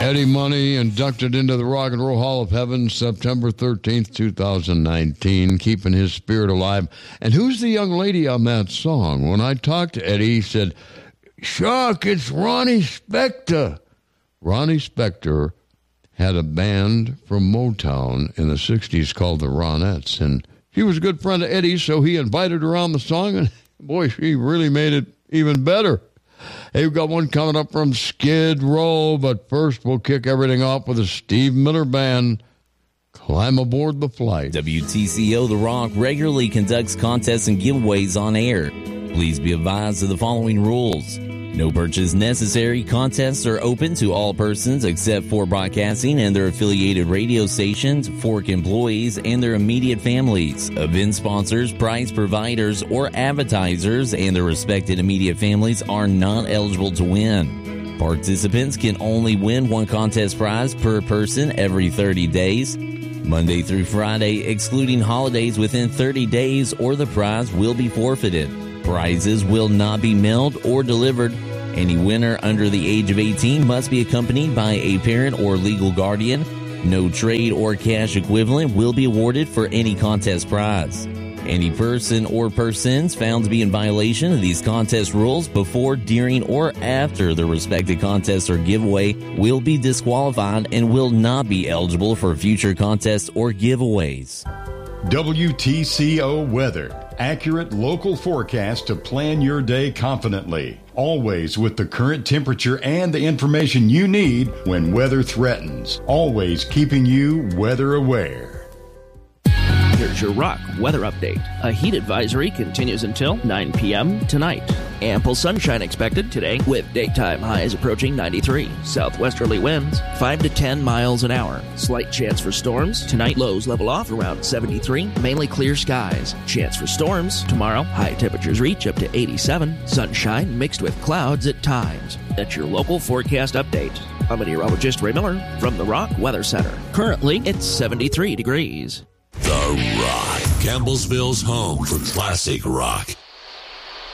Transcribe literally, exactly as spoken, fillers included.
Eddie Money inducted into the Rock and Roll Hall of Heaven September thirteenth, twenty nineteen, keeping his spirit alive. And who's the young lady on that song? When I talked to Eddie, he said, Shuck, it's Ronnie Spector. Ronnie Spector had a band from Motown in the sixties called the Ronettes, and she was a good friend of Eddie's, so he invited her on the song, and boy, she really made it even better. Hey, we've got one coming up from Skid Row, but first we'll kick everything off with a Steve Miller Band. Climb aboard the flight. W T C O The Rock regularly conducts contests and giveaways on air. Please be advised of the following rules. No purchase necessary. Contests are open to all persons except for broadcasting and their affiliated radio stations, Fork employees, and their immediate families. Event sponsors, prize providers, or advertisers and their respected immediate families are not eligible to win. Participants can only win one contest prize per person every thirty days. Monday through Friday, excluding holidays within thirty days, or the prize will be forfeited. Prizes will not be mailed or delivered. Any winner under the age of eighteen must be accompanied by a parent or legal guardian. No trade or cash equivalent will be awarded for any contest prize. Any person or persons found to be in violation of these contest rules before, during, or after the respective contest or giveaway will be disqualified and will not be eligible for future contests or giveaways. W T C O Weather. Accurate local forecast to plan your day confidently. Always with the current temperature and the information you need when weather threatens. Always keeping you weather aware. Here's your Rock weather update. A heat advisory continues until nine p.m. tonight. Ample sunshine expected today with daytime highs approaching ninety-three. Southwesterly winds five to ten miles an hour. Slight chance for storms. Tonight lows level off around seventy-three. Mainly clear skies. Chance for storms tomorrow. High temperatures reach up to eighty-seven. Sunshine mixed with clouds at times. That's your local forecast update. I'm meteorologist Ray Miller from the Rock Weather Center. Currently, it's seventy-three degrees. The Rock, Campbellsville's home for classic rock.